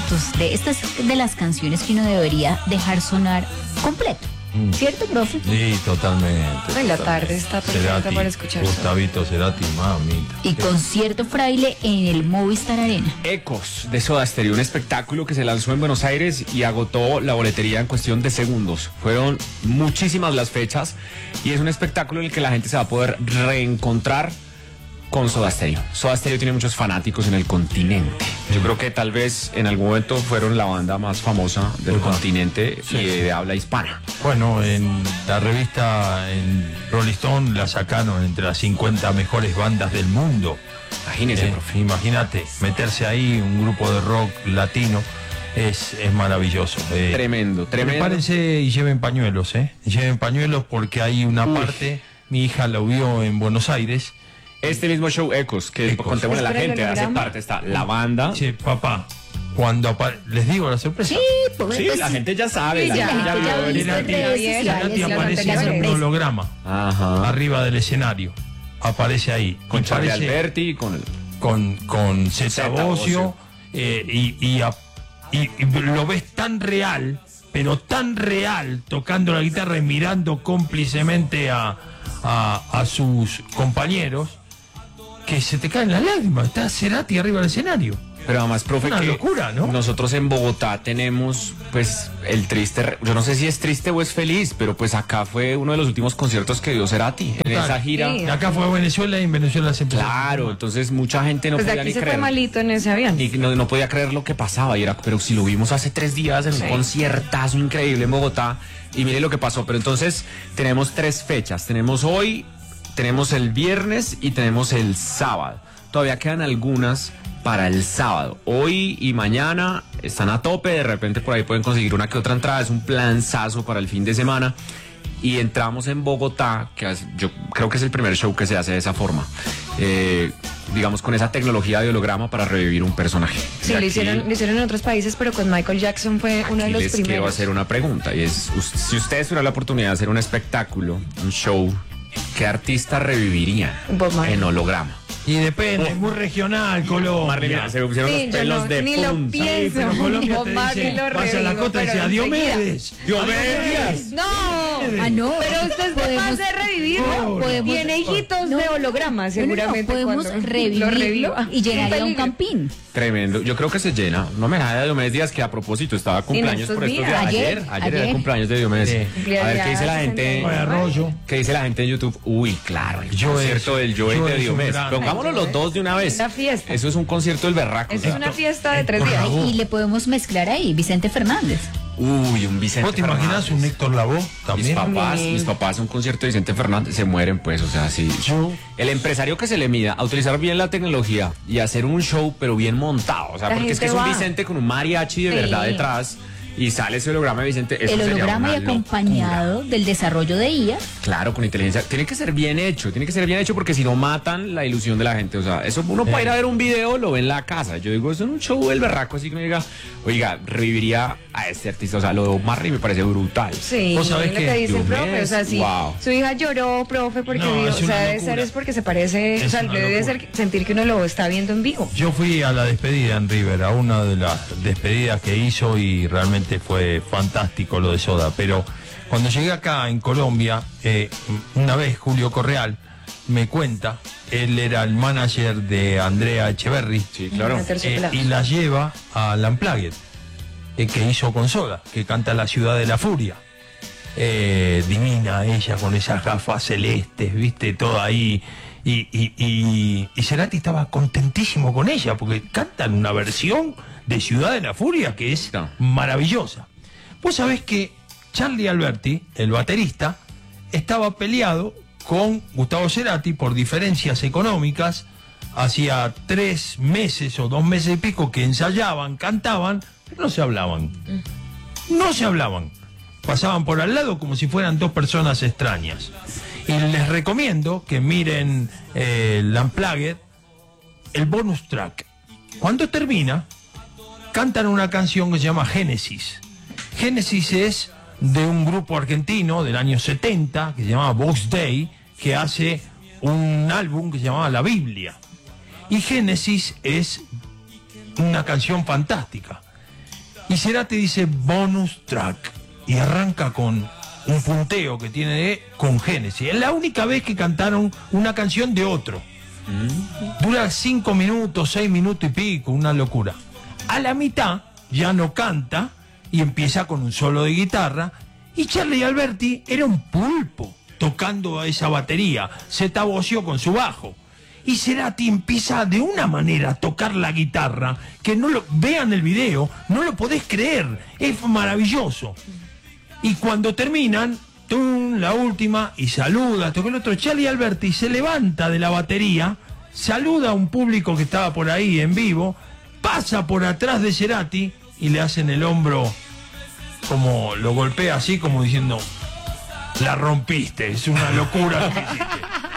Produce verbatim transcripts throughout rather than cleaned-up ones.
momentos de estas de las canciones que uno debería dejar sonar completo. ¿Cierto, profe? Sí, totalmente. En la tarde está perfecta para escuchar. Gustavito Cerati, mamita. Y concierto fraile en el Movistar Arena. Ecos de Soda Stereo, un espectáculo que se lanzó en Buenos Aires y agotó la boletería en cuestión de segundos. Fueron muchísimas las fechas y es un espectáculo en el que la gente se va a poder reencontrar con Soda Stereo. Soda Stereo tiene muchos fanáticos en el continente. Yo creo que tal vez en algún momento fueron la banda más famosa del uh-huh. continente sí. y de habla hispana. Bueno, en la revista en Rolling Stone la sacaron entre las cincuenta mejores bandas del mundo. Imagínese, eh, profe. Imagínate, meterse ahí, un grupo de rock latino, es, es maravilloso. Eh, tremendo, tremendo. Prepárense y lleven pañuelos, ¿eh? Lleven pañuelos porque hay una Uf. parte, mi hija lo vio en Buenos Aires. Este mismo show Ecos, que Ecos. Contémosle a la gente, hace parte, está la banda. Sí, papá, cuando apare... ¿Les digo la sorpresa? Sí, pues, sí pues, la gente ya sabe. Sí, la sí, gente ya vio. Cerati aparece en un holograma Ajá. arriba del escenario. Aparece ahí. Con Charlie Alberti, con el... Con, con Zeta Bosio, eh, y, y, a, y, y lo ves tan real, pero tan real, tocando la guitarra y mirando cómplicemente a, a, a sus compañeros, que se te caen las lágrimas. Está Cerati arriba del escenario. Pero además, profe, una que locura, ¿no? Nosotros en Bogotá tenemos, pues, el triste... Yo no sé si es triste o es feliz, pero pues acá fue uno de los últimos conciertos que dio Cerati. En esa gira. Sí. Acá fue a Venezuela y en Venezuela se empezó. Claro, entonces mucha gente no pues podía aquí ni se creer. Fue malito en ese avión. Y no, no podía creer lo que pasaba. Y era, pero si lo vimos hace tres días en sí. un conciertazo increíble en Bogotá. Y mire lo que pasó. Pero entonces tenemos tres fechas. Tenemos hoy, tenemos el viernes y tenemos el sábado. Todavía quedan algunas para el sábado. Hoy y mañana están a tope, de repente por ahí pueden conseguir una que otra entrada, es un planzazo para el fin de semana. Y entramos en Bogotá, que es, yo creo que es el primer show que se hace de esa forma, eh, digamos con esa tecnología de holograma para revivir un personaje. Sí, lo hicieron, lo hicieron en otros países, pero con Michael Jackson fue uno de los les primeros. Quiero hacer una pregunta, y es, si ustedes tuvieran la oportunidad de hacer un espectáculo, un show, ¿qué artista revivirían en holograma? Y depende, oh. es muy regional, Colombia. Marley, mira, se pusieron sí, los pelos no, de ni punta. Lo pienso. Sí, pero Colombia te Marley dice, lo pasa la costa y decía, Diomedes. Diomedes. No. Ah, no. Pero usted es capaz de revivirlo. Podemos, Tiene hijitos no, de holograma, seguramente. No, no, podemos revivirlo y llenaría un campín. Tremendo. Yo creo que se llena. No me da de Diomedes Díaz, que a propósito estaba cumpleaños por estos días. Ayer, ayer, ayer era el cumpleaños de Diomedes. Sí. A ver qué dice la gente. ¿Qué dice la gente en YouTube? Uy, claro, el concierto del Joey de Diomedes. Pongámoslo los dos de una vez. Una fiesta. Eso es un concierto del berraco. Eso es una fiesta de tres días. Y le podemos mezclar ahí Vicente Fernández. Uy, un Vicente ¿Vos te Fernández. imaginas un Héctor Lavoe también? Mis papás, mis papás, un concierto de Vicente Fernández, se mueren, pues, o sea, sí. Yo. El empresario que se le mida a utilizar bien la tecnología y hacer un show, pero bien montado, o sea, la porque es que es un Vicente con un mariachi de sí. verdad detrás. Y sale ese holograma de Vicente. Eso el holograma y acompañado locura. del desarrollo de I A. Claro, con inteligencia. Tiene que ser bien hecho, tiene que ser bien hecho porque si no matan la ilusión de la gente. O sea, eso uno puede ir a ver un video, lo ve en la casa. Yo digo, eso es un show del berraco, así que me diga, oiga, reviviría a este artista. O sea, lo de Marley me parece brutal. Sí, ¿Vos sabés lo que dice el profe. O sea, sí, wow. Su hija lloró, profe, porque no, vio, es o sea, debe locura. ser es porque se parece, es o sea, debe ser sentir que uno lo está viendo en vivo. Yo fui a la despedida en River, a una de las despedidas que hizo y realmente fue fantástico. Fantástico lo de Soda, pero cuando llegué acá en Colombia, eh, una vez Julio Correal me cuenta, él era el manager de Andrea Echeverry, sí, claro. eh, y la lleva a Unplugged, eh, que hizo con Soda, que canta La Ciudad de la Furia. Eh, divina ella con esas gafas celestes, viste, toda ahí. Y, y, y, y Cerati estaba contentísimo con ella, porque cantan una versión de Ciudad de la Furia que es no. maravillosa. Vos sabés que Charlie Alberti, el baterista, estaba peleado con Gustavo Cerati por diferencias económicas. Hacía tres meses o dos meses y pico que ensayaban, cantaban, pero no se hablaban. No se hablaban. Pasaban por al lado como si fueran dos personas extrañas. Y les recomiendo que miren eh, el Unplugged, el bonus track. Cuando termina, cantan una canción que se llama Génesis. Génesis es de un grupo argentino del año setenta, que se llama Vox Day, que hace un álbum que se llamaba La Biblia. Y Génesis es una canción fantástica. Y Cerati dice bonus track y arranca con un punteo que tiene de con Génesis. Es la única vez que cantaron una canción de otro. Mm. Dura cinco minutos, seis minutos y pico, una locura. A la mitad ya no canta y empieza con un solo de guitarra. Y Charly Alberti era un pulpo tocando a esa batería. Se taboció con su bajo. Y Cerati empieza de una manera a tocar la guitarra que no lo vean el video, no lo podés creer, es maravilloso. Y cuando terminan, ¡tum!, la última, y saluda, toca el otro, Charly Alberti se levanta de la batería, saluda a un público que estaba por ahí en vivo, pasa por atrás de Cerati y le hacen el hombro, como lo golpea así, como diciendo, la rompiste, es una locura lo que hiciste.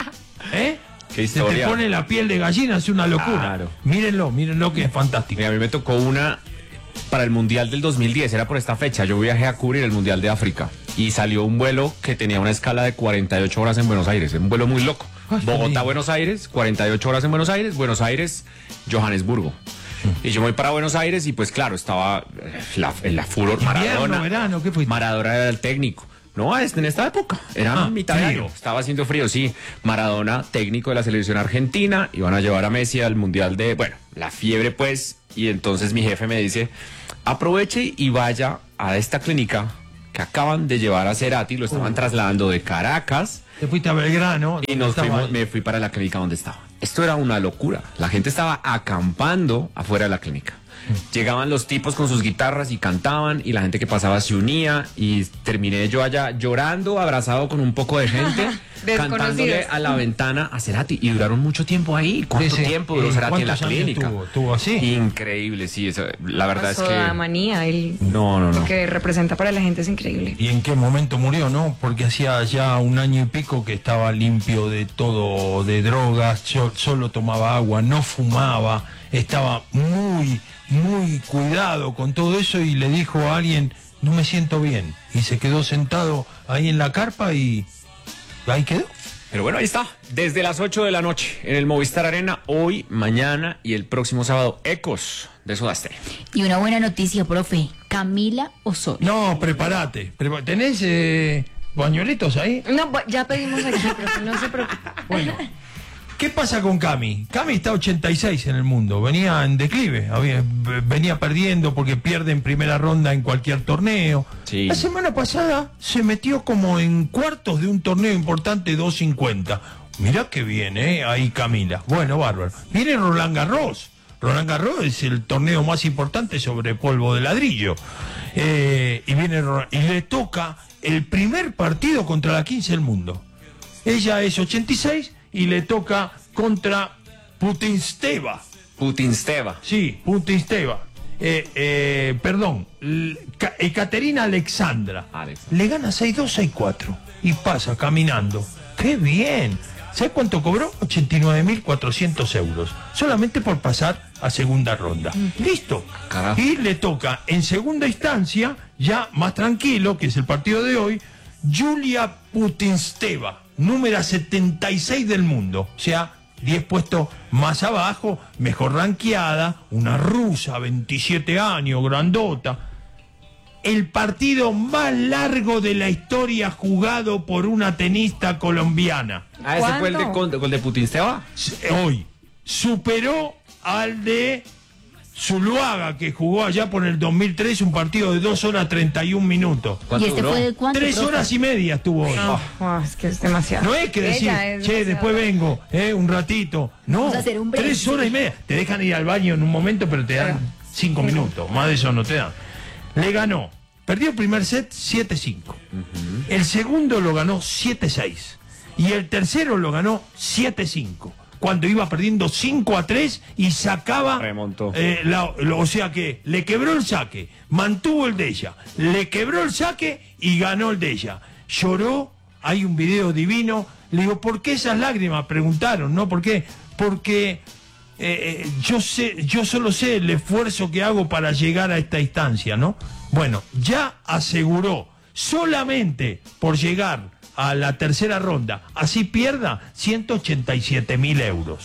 ¿Eh? Qué Se te pone la piel de gallina, es una locura. Claro. Mírenlo, mírenlo que es fantástico. Mira, a mí me tocó una para el Mundial del dos mil diez, era por esta fecha. Yo viajé a cubrir el Mundial de África y salió un vuelo que tenía una escala de cuarenta y ocho horas en Buenos Aires. Un vuelo muy loco. Ay, Bogotá, Buenos Aires, cuarenta y ocho horas en Buenos Aires, Buenos Aires, Johannesburgo. Mm. Y yo me voy para Buenos Aires y pues claro, estaba la, la furor. Maradona. Verano, ¿qué fuiste? Maradona era el técnico. No, en esta época, era ah, mitad de año, estaba haciendo frío, sí. Maradona, técnico de la selección argentina, iban a llevar a Messi al Mundial de, bueno, la fiebre pues, y entonces mi jefe me dice, aproveche y vaya a esta clínica que acaban de llevar a Cerati, lo estaban uh. trasladando de Caracas. Te fuiste a Belgrano. Y nos fuimos, me fui para la clínica donde estaba. Esto era una locura, la gente estaba acampando afuera de la clínica. Llegaban los tipos con sus guitarras y cantaban y la gente que pasaba se unía y terminé yo allá llorando, abrazado con un poco de gente, cantándole a la ventana a Cerati y duraron mucho tiempo ahí. ¿Cuánto sí, sí. tiempo duró Cerati en la clínica? Tuvo, tuvo así? Increíble, sí, eso, la verdad Pasó es que... la manía, el... no, no, no. Lo que representa para la gente es increíble. ¿Y en qué momento murió, no? Porque hacía ya un año y pico que estaba limpio de todo, de drogas, yo, solo tomaba agua, no fumaba, estaba muy... muy cuidado con todo eso y le dijo a alguien, no me siento bien, y se quedó sentado ahí en la carpa y ahí quedó. Pero bueno, ahí está, desde las ocho de la noche en el Movistar Arena, hoy, mañana y el próximo sábado, Ecos de Soda Stereo. Y una buena noticia, profe, Camila Osorio. No, prepárate, Prepar ¿tenés eh, pañuelitos ahí? No, ya pedimos aquí, profe, no se preocupe. Bueno. ¿Qué pasa con Cami? Cami está ochenta y seis en el mundo, venía en declive, había, venía perdiendo porque pierde en primera ronda en cualquier torneo. Sí. La semana pasada se metió como en cuartos de un torneo importante, dos cincuenta. Mirá que bien, ¿eh? Ahí Camila. Bueno, bárbaro. Viene Roland Garros. Roland Garros es el torneo más importante sobre polvo de ladrillo. Eh, y, viene, y le toca el primer partido contra la quince del mundo. Ella es ochenta y seis... y le toca contra Putinsteva. Putinsteva. Sí, Putinsteva. Eh, eh, perdón, Ekaterina Alexandra. Alex. Le gana seis dos, seis cuatro y pasa caminando. ¡Qué bien! ¿Sabes cuánto cobró? ochenta y nueve mil cuatrocientos euros. Solamente por pasar a segunda ronda. Mm. Listo. Carajo. Y le toca en segunda instancia, ya más tranquilo, que es el partido de hoy, Julia Putinsteva, número setenta y seis del mundo, o sea, diez puestos más abajo, mejor ranqueada, una rusa, veintisiete años, grandota. El partido más largo de la historia jugado por una tenista colombiana. Ah, ese fue el de, el de Putinsteva. Hoy superó al de Zuluaga, que jugó allá por el dos mil tres, un partido de dos horas treinta y un minutos. ¿Y este fue de cuánto? Tres horas y media estuvo hoy. No, oh, es que es demasiado. No es que decir, es che, después vengo, eh, un ratito. No, Vamos a hacer un break, tres horas y media. Te dejan ir al baño en un momento, pero te dan cinco minutos. Más de eso no te dan. Le ganó. Perdió el primer set siete cinco. Uh-huh. El segundo lo ganó siete seis. Y el tercero lo ganó siete cinco. Cuando iba perdiendo cinco a tres y sacaba... Remontó. Eh, la, lo, o sea que le quebró el saque, mantuvo el de ella, le quebró el saque y ganó el de ella. Lloró, hay un video divino. Le digo, ¿por qué esas lágrimas? Preguntaron, ¿no? ¿Por qué? Porque eh, yo sé, yo solo sé el esfuerzo que hago para llegar a esta instancia, ¿no? Bueno, ya aseguró, solamente por llegar a la tercera ronda, así pierda ciento ochenta y siete mil euros.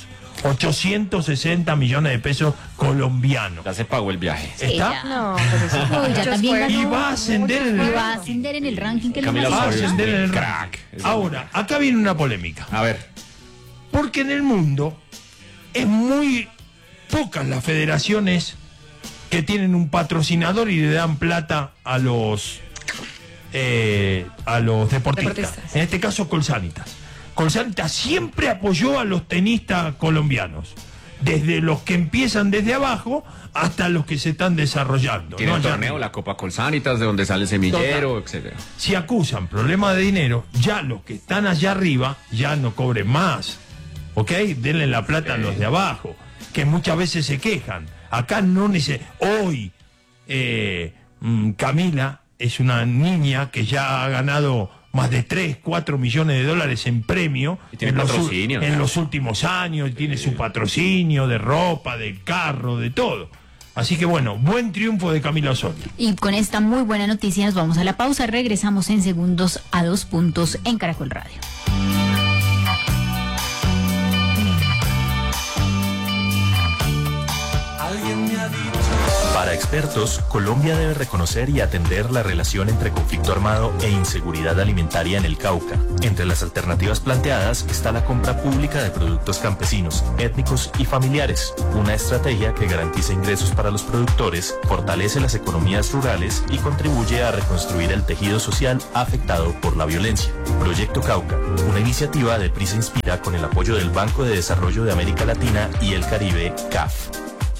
ochocientos sesenta millones de pesos colombianos. Ya se pagó el viaje. Sí, ¿Está? ya. No, pues eso Uy, ya muchos también juegos. ganó. Y va a ascender en Y el va a ascender en el ranking que le Camila Va a Osorio es ascender en el un ranking. crack. Es Ahora, acá viene una polémica. A ver. Porque en el mundo es muy pocas las federaciones que tienen un patrocinador y le dan plata a los eh, a los deportistas. Deportistas. En este caso, Colsanitas. Colsanitas siempre apoyó a los tenistas colombianos, desde los que empiezan desde abajo hasta los que se están desarrollando. Tiene ¿no? el Ya torneo, arriba. la Copa Colsanitas, de donde sale el semillero, etcétera. Si acusan problemas de dinero, ya los que están allá arriba ya no cobren más. ¿Ok? Denle la plata a los de abajo, que muchas veces se quejan. Acá no necesita. Hoy, eh, mm, Camila es una niña que ya ha ganado más de tres, cuatro millones de dólares en premio Y tiene en, los, patrocinio, u- en ¿no? los últimos años. Tiene su patrocinio de ropa, de carro, de todo. Así que bueno, buen triunfo de Camila Osorio. Y con esta muy buena noticia nos vamos a la pausa. Regresamos en segundos a Dos Puntos en Caracol Radio. Para expertos, Colombia debe reconocer y atender la relación entre conflicto armado e inseguridad alimentaria en el Cauca. Entre las alternativas planteadas está la compra pública de productos campesinos, étnicos y familiares, una estrategia que garantiza ingresos para los productores, fortalece las economías rurales y contribuye a reconstruir el tejido social afectado por la violencia. Proyecto Cauca, una iniciativa de Prisa Inspira con el apoyo del Banco de Desarrollo de América Latina y el Caribe, C A F.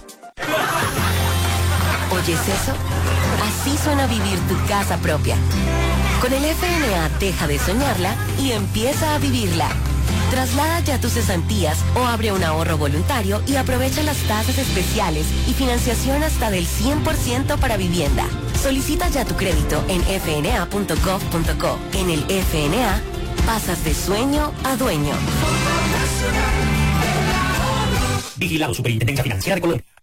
¿Oyes eso? Así suena vivir tu casa propia. Con el F N A deja de soñarla y empieza a vivirla. Traslada ya tus cesantías o abre un ahorro voluntario y aprovecha las tasas especiales y financiación hasta del cien por ciento para vivienda. Solicita ya tu crédito en f n a punto gov punto co. En el F N A pasas de sueño a dueño. Vigilado Superintendencia Financiera de Colombia.